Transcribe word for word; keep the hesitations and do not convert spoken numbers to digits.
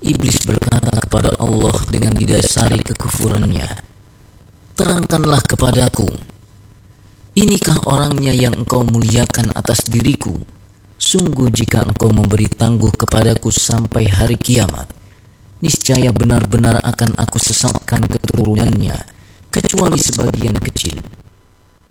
Iblis berkata kepada Allah dengan didasari kekufurannya, "Terangkanlah kepadaku, inikah orangnya yang engkau muliakan atas diriku? Sungguh jika engkau memberi tangguh kepadaku sampai hari kiamat, niscaya benar-benar akan aku sesatkan keturunannya, kecuali sebagian kecil."